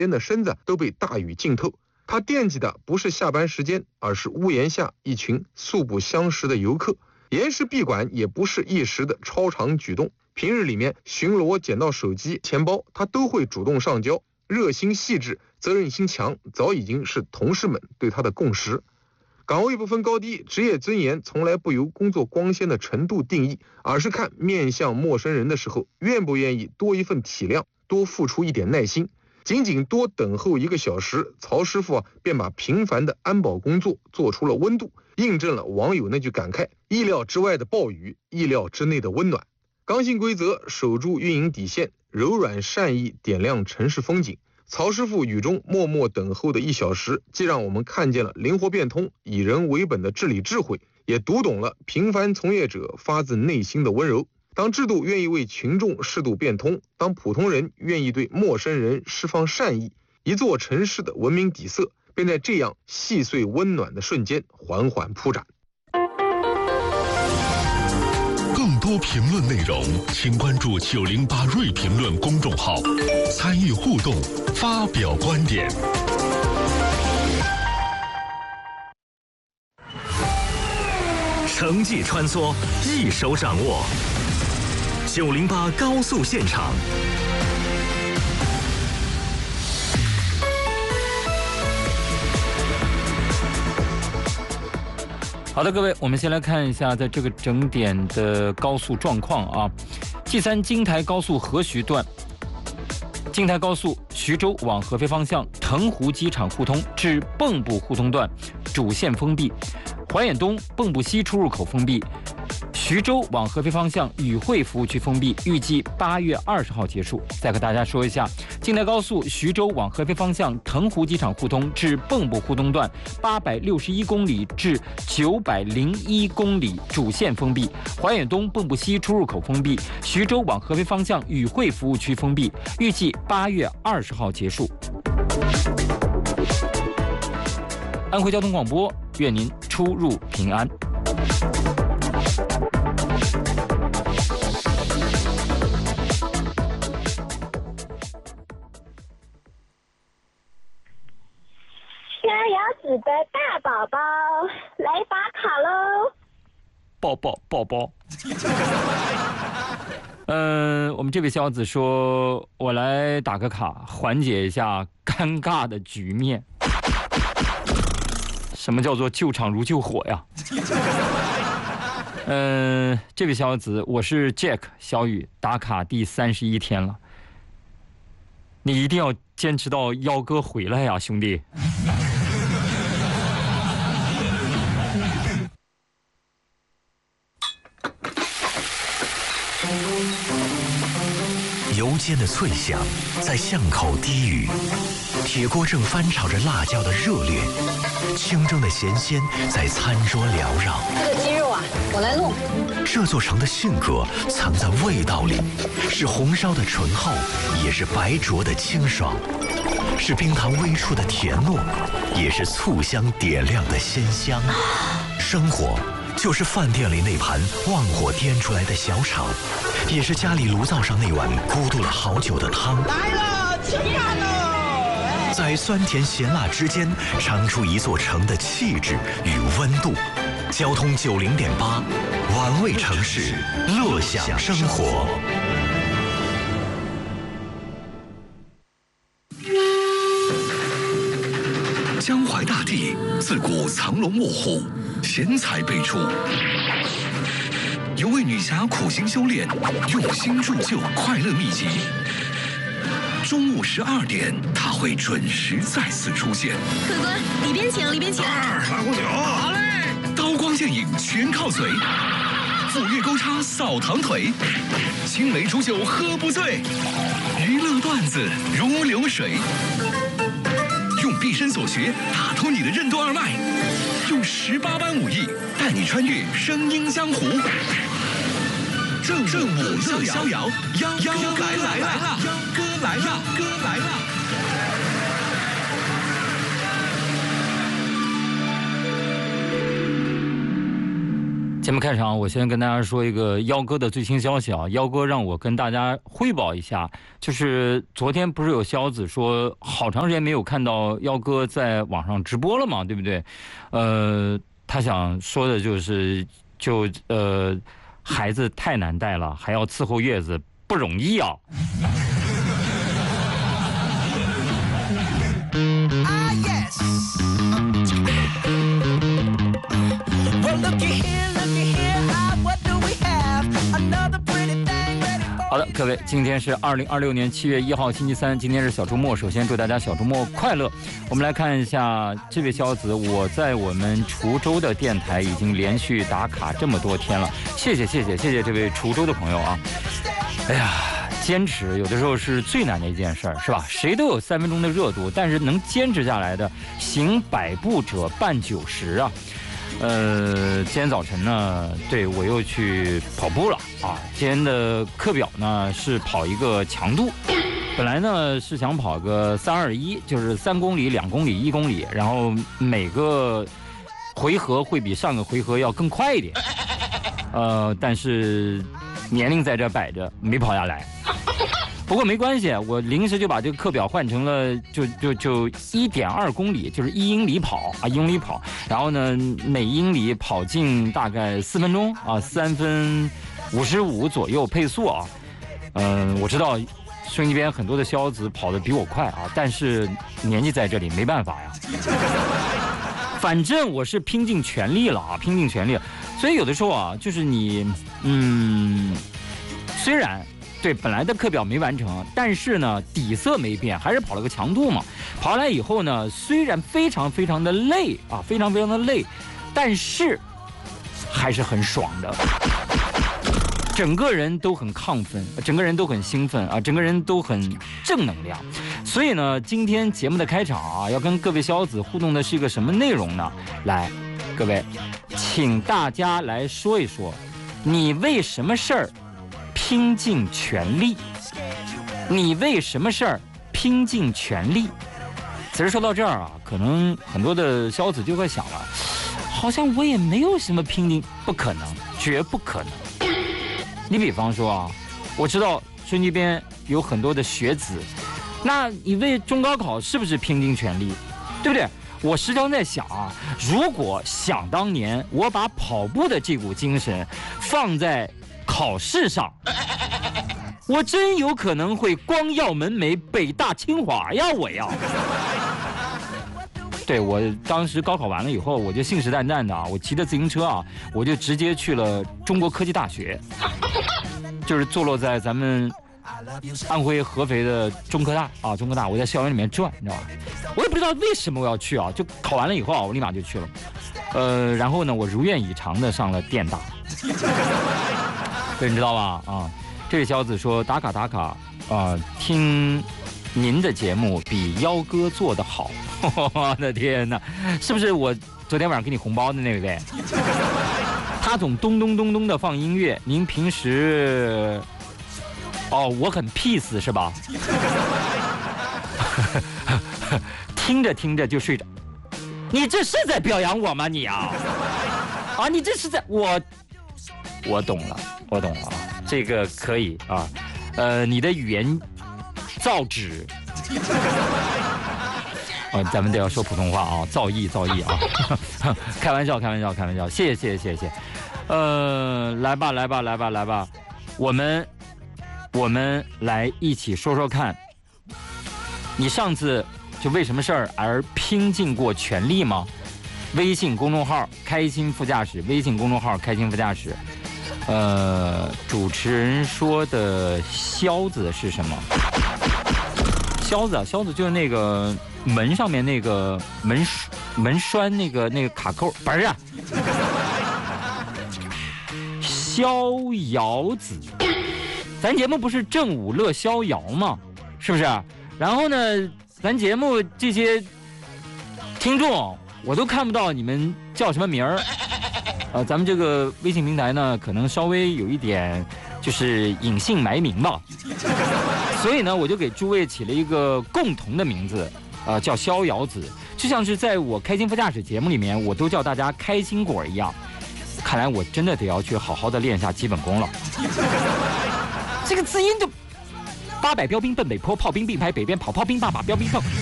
天的身子都被大雨浸透。他惦记的不是下班时间，而是屋檐下一群素不相识的游客。严实闭馆也不是一时的超常举动，平日里面巡逻捡到手机、钱包，他都会主动上交，热心细致，责任心强，早已经是同事们对他的共识。岗位不分高低，职业尊严从来不由工作光鲜的程度定义，而是看面向陌生人的时候，愿不愿意多一份体谅，多付出一点耐心。仅仅多等候1个小时，曹师傅便把平凡的安保工作做出了温度，印证了网友那句感慨：意料之外的暴雨，意料之内的温暖。刚性规则，守住运营底线，柔软善意点亮城市风景。曹师傅雨中默默等候的1小时，既让我们看见了灵活变通、以人为本的治理智慧，也读懂了平凡从业者发自内心的温柔。当制度愿意为群众适度变通，当普通人愿意对陌生人释放善意，一座城市的文明底色便在这样细碎温暖的瞬间缓缓铺展。 更多评论内容，请关注908瑞评论公众号，参与互动，发表观点。 城际穿梭，一手掌握。908高速现场。 好的，各位，我们先来看一下在这个整点的高速状况啊。G3京台高速合徐段，京台高速徐州往合肥方向腾湖机场互通至蚌埠互通段主线封闭，怀远东蚌埠西出入口封闭，徐州往合肥方向宇汇服务区封闭，预计8月20号结束。再和大家说一下，京台高速徐州往合肥方向腾湖机场互通至蚌埠互通段861公里至901公里主线封闭，怀远东蚌埠西出入口封闭，徐州往合肥方向宇汇服务区封闭，预计8月20号结束。安徽交通广播，愿您出入平安。 逍遥子的大宝宝来打卡喽！ 抱抱。我们这位逍遥子说：“我来打个卡，缓解一下尴尬的局面。”什么叫做救场如救火呀？这位逍遥子，我是 Jack 小雨，打卡第31天了，你一定要坚持到幺哥回来呀，兄弟！ 油煎的脆响在巷口低语，铁锅正翻炒着辣椒的热烈，清蒸的咸鲜在餐桌缭绕。 这个鸡肉啊，我来弄。 这座城的性格藏在味道里，是红烧的醇厚，也是白灼的清爽，是冰糖微出的甜糯，也是醋香点亮的鲜香。生活就是饭店里那盘旺火颠出来的小炒，也是家里炉灶上那碗咕嘟了好久的汤。 来了，吃饭喽！ 在酸甜咸辣之间，尝出一座城的气质与温度。交通90.8，玩味城市，乐享生活。江淮大地自古藏龙卧虎，贤才辈出。有位女侠苦心修炼，用心铸就快乐秘籍。中午12点，她会准时再次出现。 客官，里边请，里边请。 来壶酒。好嘞。 刀光剑影全靠嘴，斧钺钩叉扫堂腿，青梅煮酒喝不醉，娱乐段子如流水。用毕生所学打通你的任督二脉，用18般武艺带你穿越声音江湖。正午乐逍遥，幺哥来了，幺哥来了，哥来了。 节目开场，我先跟大家说一个幺哥的最新消息啊！幺哥让我跟大家汇报一下，就是昨天不是有消息说，好长时间没有看到幺哥在网上直播了嘛，对不对？他想说的就是，孩子太难带了，还要伺候月子，不容易啊。好的，各位，今天是2026年7月1号星期三，今天是小周末，首先祝大家小周末快乐。我们来看一下这位肖子，我在我们滁州的电台已经连续打卡这么多天了，谢谢这位滁州的朋友啊！哎呀，坚持有的时候是最难的一件事儿，是吧？谁都有3分钟的热度，但是能坚持下来的，行100步者半90啊。今天早晨呢，对我又去跑步了啊。今天的课表呢是跑一个强度，本来呢是想跑个321，就是3公里、2公里、1公里，然后每个回合会比上个回合要更快一点。但是年龄在这摆着，没跑下来。不过没关系，我临时就把这个课表换成了就1.2公里，就是1英里跑啊，1英里跑。然后呢，每英里跑进大概4分钟啊，3分55左右配速啊。我知道收音机边很多的肖子跑得比我快啊，但是年纪在这里没办法呀。反正我是拼尽全力了啊，拼尽全力了。所以有的时候啊，就是你虽然。对，本来的课表没完成，但是呢，底色没变，还是跑了个强度嘛。跑来以后呢，虽然非常的累啊，非常的累，但是还是很爽的。整个人都很亢奋，整个人都很兴奋啊，整个人都很正能量。所以呢，今天节目的开场啊，要跟各位肖子互动的是一个什么内容呢？来，各位，请大家来说一说，你为什么事儿拼尽全力？你为什么事儿拼尽全力？其实说到这儿啊，可能很多的肖子就会想了，好像我也没有什么拼尽，不可能，绝不可能。你比方说啊，我知道收音机边有很多的学子，那你为中高考是不是拼尽全力？对不对？我时常在想啊，如果想当年我把跑步的这股精神放在考试上，我真有可能会光耀门楣，北大清华呀！我要。对，我当时高考完了以后，我就信誓旦旦的啊，我骑着自行车啊，我就直接去了中国科技大学，就是坐落在咱们安徽合肥的中科大啊，中科大，我在校园里面转，你知道吧？我也不知道为什么我要去啊，就考完了以后啊，我立马就去了。然后呢，我如愿以偿的上了电大。对，你知道吧？啊，这位小子说打卡啊，听您的节目比幺哥做得好。我的天哪，是不是我昨天晚上给你红包的那位？他总咚咚咚咚的放音乐，您平时我很 peace 是吧？听着就睡着，你这是在表扬我吗你啊？啊，你这是在我懂了啊，这个可以啊，你的语言造纸，咱们都要说普通话啊，造诣啊，开玩笑，谢谢，来吧，我们来一起说说看，你上次就为什么事儿而拼尽过全力吗？微信公众号开心副驾驶，主持人说的销子是什么？销子就是那个门上面那个门栓那个卡扣，不是啊，逍遥子。咱节目不是正午乐逍遥吗？是不是？然后呢，咱节目这些听众我都看不到你们叫什么名儿。咱们这个微信平台呢，可能稍微有一点就是隐姓埋名吧，所以呢，我就给诸位起了一个共同的名字，叫逍遥子，就像是在我开心副驾驶节目里面，我都叫大家开心果一样。 看来我真的得要去好好的练一下基本功了。这个字音就800标兵奔北坡，炮兵并排北边跑，炮兵爸爸标兵碰。